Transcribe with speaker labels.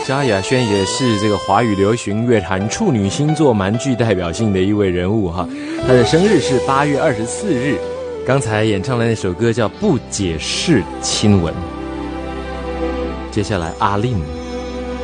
Speaker 1: 萧亚轩也是这个华语流行乐坛处女星座蛮具代表性的一位人物哈。她的生日是8月24日，刚才演唱的那首歌叫《不解释亲吻》。接下来阿令。